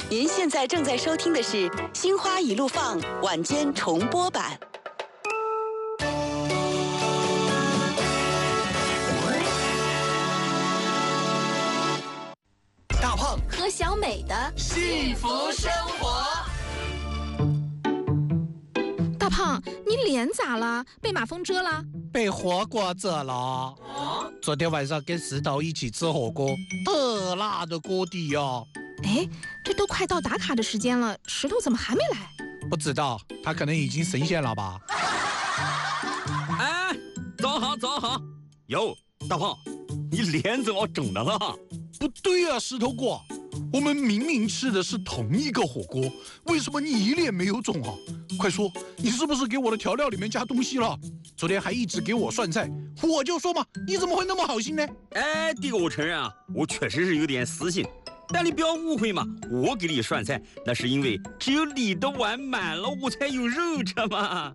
您现在正在收听的是《心花一路放》晚间重播版。 大胖和小美的幸福生活。 大胖，你脸咋了？被马蜂蛰了？ 被火锅蛰了。昨天晚上跟石头一起吃火锅，特辣的锅底哦。 哎，这都快到打卡的时间了，石头怎么还没来？ 不知道，他可能已经神仙了吧？ 哎，早好早好。哟，大胖，你脸怎么肿的了？ 不对啊，石头哥，我们明明吃的是同一个火锅，为什么你脸没有肿啊？快说，你是不是给我的调料里面加东西了？昨天还一直给我涮菜，我就说嘛，你怎么会那么好心呢？ 哎，第一个我承认啊，我确实是有点私心，但你不要误会嘛，我给你涮菜那是因为只有你的碗满了，我才有肉吃嘛。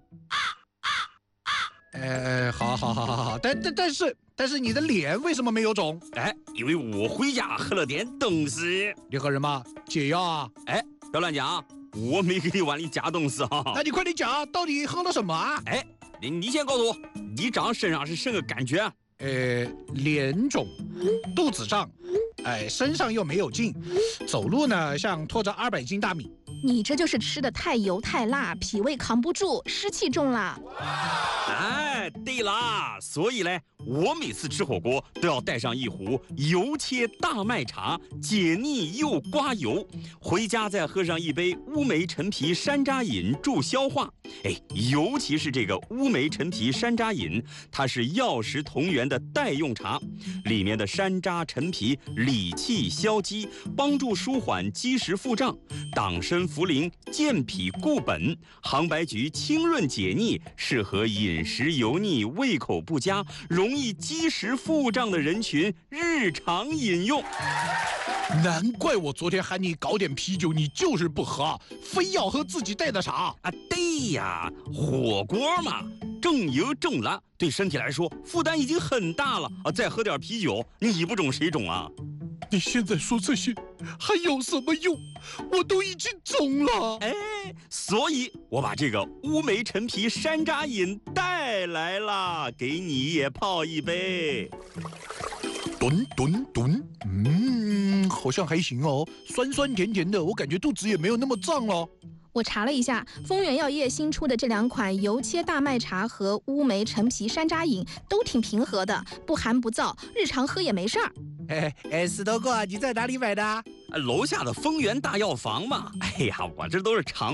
好，但是你的脸为什么没有肿？ 哎，因为我回家喝了点东西。 你喝什么？解药啊？ 哎，不要乱讲，我没给你碗里加东西啊。 那你快点讲，到底喝了什么啊？ 哎，你先告诉我，你长身上是什么感觉？ 脸肿，肚子胀，身上又没有劲，走路呢像拖着200斤大米。 你这就是吃的太油太辣，脾胃扛不住，湿气重了。 哎，对啦，所以呢，我每次吃火锅都要带上一壶油切大麦茶，解腻又刮油。回家再喝上一杯乌梅陈皮山楂饮，助消化。哎，尤其是这个乌梅陈皮山楂饮，它是药食同源的代用茶，里面的山楂、陈皮理气消积，帮助舒缓积食腹胀；党参、茯苓健脾固本，杭白菊清润解腻，适合饮食油腻、胃口不佳、容易积食腹胀的人群日常饮用。 难怪我昨天喊你搞点啤酒，你就是不喝，非要喝自己带的茶啊！对呀，火锅嘛，重油重辣，对身体来说负担已经很大了啊！再喝点啤酒，你不肿谁肿啊？ 你现在说这些还有什么用？我都已经肿了。 哎，所以我把这个乌梅陈皮山楂饮带来了，给你也泡一杯。 吨，好像还行哦，酸酸甜甜的，我感觉肚子也没有那么胀了。 我查了一下，丰源药业新出的这2款油切大麦茶和乌梅陈皮山楂饮都挺平和的，不寒不燥，日常喝也没事儿。 石头哥，你在哪里买的？ 楼下的丰源大药房嘛。哎呀，我这都是常